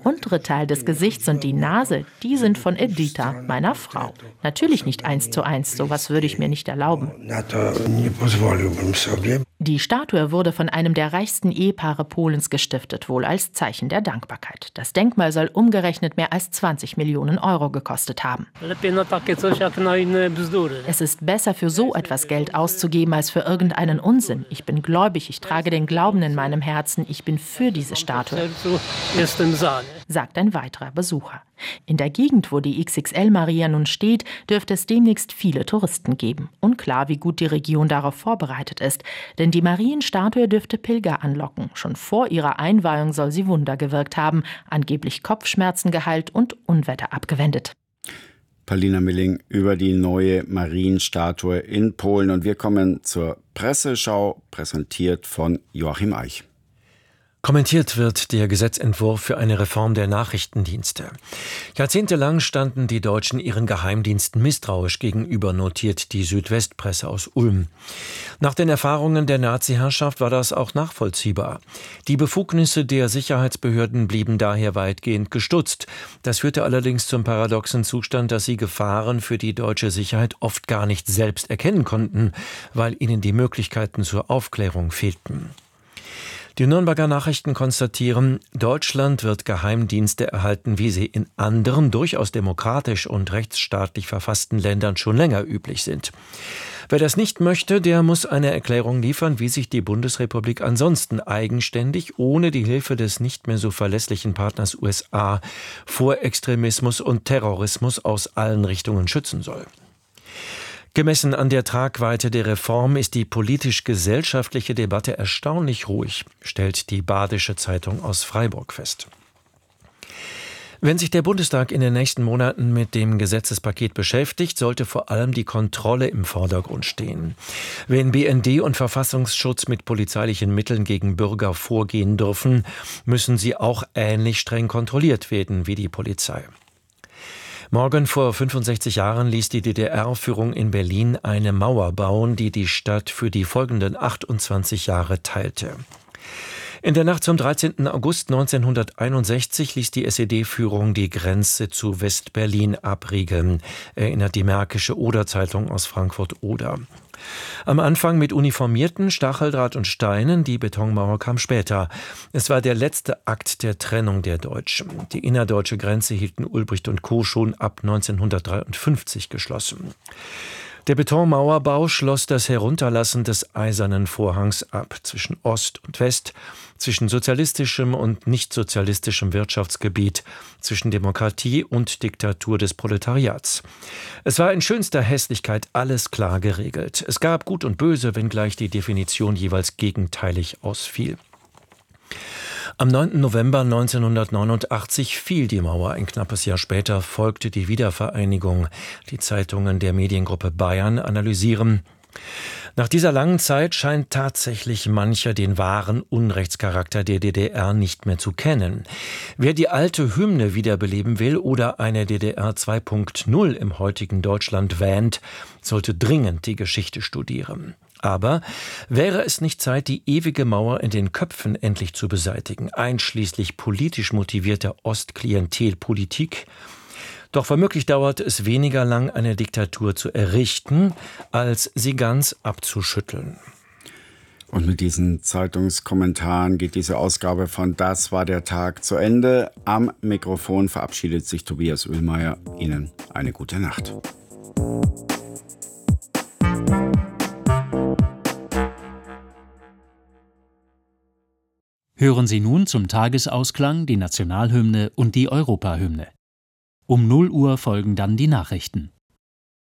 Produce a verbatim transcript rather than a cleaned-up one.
Der untere Teil des Gesichts und die Nase, die sind von Edita, meiner Frau. Natürlich nicht eins zu eins, sowas würde ich mir nicht erlauben. Die Statue wurde von einem der reichsten Ehepaare Polens gestiftet, wohl als Zeichen der Dankbarkeit. Das Denkmal soll umgerechnet mehr als zwanzig Millionen Euro gekostet haben. Es ist besser, für so etwas Geld auszugeben, als für irgendeinen Unsinn. Ich bin gläubig, ich trage den Glauben in meinem Herzen, ich bin für diese Statue, sagt ein weiterer Besucher. In der Gegend, wo die X X L-Maria nun steht, dürfte es demnächst viele Touristen geben. Unklar, wie gut die Region darauf vorbereitet ist, denn die Marienstatue dürfte Pilger anlocken. Schon vor ihrer Einweihung soll sie Wunder gewirkt haben, angeblich Kopfschmerzen geheilt und Unwetter abgewendet. Paulina Milling über die neue Marienstatue in Polen. Und wir kommen zur Presseschau, präsentiert von Joachim Eich. Kommentiert wird der Gesetzentwurf für eine Reform der Nachrichtendienste. Jahrzehntelang standen die Deutschen ihren Geheimdiensten misstrauisch gegenüber, notiert die Südwestpresse aus Ulm. Nach den Erfahrungen der Nazi-Herrschaft war das auch nachvollziehbar. Die Befugnisse der Sicherheitsbehörden blieben daher weitgehend gestutzt. Das führte allerdings zum paradoxen Zustand, dass sie Gefahren für die deutsche Sicherheit oft gar nicht selbst erkennen konnten, weil ihnen die Möglichkeiten zur Aufklärung fehlten. Die Nürnberger Nachrichten konstatieren, Deutschland wird Geheimdienste erhalten, wie sie in anderen, durchaus demokratisch und rechtsstaatlich verfassten Ländern schon länger üblich sind. Wer das nicht möchte, der muss eine Erklärung liefern, wie sich die Bundesrepublik ansonsten eigenständig, ohne die Hilfe des nicht mehr so verlässlichen Partners U S A, vor Extremismus und Terrorismus aus allen Richtungen schützen soll. Gemessen an der Tragweite der Reform ist die politisch-gesellschaftliche Debatte erstaunlich ruhig, stellt die Badische Zeitung aus Freiburg fest. Wenn sich der Bundestag in den nächsten Monaten mit dem Gesetzespaket beschäftigt, sollte vor allem die Kontrolle im Vordergrund stehen. Wenn B N D und Verfassungsschutz mit polizeilichen Mitteln gegen Bürger vorgehen dürfen, müssen sie auch ähnlich streng kontrolliert werden wie die Polizei. Morgen vor fünfundsechzig Jahren ließ die D D R-Führung in Berlin eine Mauer bauen, die die Stadt für die folgenden achtundzwanzig Jahre teilte. In der Nacht zum dreizehnten August neunzehnhunderteinundsechzig ließ die S E D-Führung die Grenze zu West-Berlin abriegeln, erinnert die Märkische Oder-Zeitung aus Frankfurt-Oder. Am Anfang mit uniformierten Stacheldraht und Steinen, die Betonmauer kam später. Es war der letzte Akt der Trennung der Deutschen. Die innerdeutsche Grenze hielten Ulbricht und Co. schon ab neunzehnhundertdreiundfünfzig geschlossen. Der Betonmauerbau schloss das Herunterlassen des Eisernen Vorhangs ab zwischen Ost und West, zwischen sozialistischem und nichtsozialistischem Wirtschaftsgebiet, zwischen Demokratie und Diktatur des Proletariats. Es war in schönster Hässlichkeit alles klar geregelt. Es gab Gut und Böse, wenngleich die Definition jeweils gegenteilig ausfiel. Am neunten November neunzehnhundertneunundachtzig fiel die Mauer. Ein knappes Jahr später folgte die Wiedervereinigung. Die Zeitungen der Mediengruppe Bayern analysieren: Nach dieser langen Zeit scheint tatsächlich mancher den wahren Unrechtscharakter der D D R nicht mehr zu kennen. Wer die alte Hymne wiederbeleben will oder eine D D R zwei Punkt null im heutigen Deutschland wähnt, sollte dringend die Geschichte studieren. Aber wäre es nicht Zeit, die ewige Mauer in den Köpfen endlich zu beseitigen, einschließlich politisch motivierter Ostklientelpolitik? Doch womöglich dauert es weniger lang, eine Diktatur zu errichten, als sie ganz abzuschütteln. Und mit diesen Zeitungskommentaren geht diese Ausgabe von Das war der Tag zu Ende. Am Mikrofon verabschiedet sich Tobias Oehlmeier. Ihnen eine gute Nacht. Hören Sie nun zum Tagesausklang die Nationalhymne und die Europahymne. Um null Uhr folgen dann die Nachrichten.